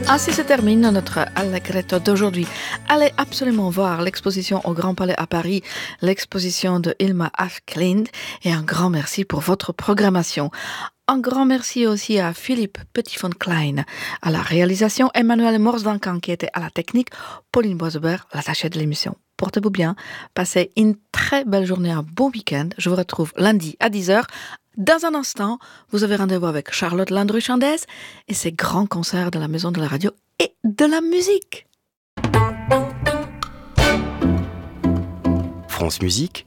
Ainsi se termine notre Allegretto d'aujourd'hui. Allez absolument voir l'exposition au Grand Palais à Paris, l'exposition de Hilma af Klint, et un grand merci pour votre programmation. Un grand merci aussi à Philippe Petit-von Klein, à la réalisation, Emmanuel Morse-Duncan qui était à la technique, Pauline Boisebert, l'attachée de l'émission. Portez-vous bien, passez une très belle journée, un bon week-end. Je vous retrouve lundi à 10h. Dans un instant, vous avez rendez-vous avec Charlotte Landry-Chandès et ses grands concerts de la Maison de la Radio et de la musique. France Musique,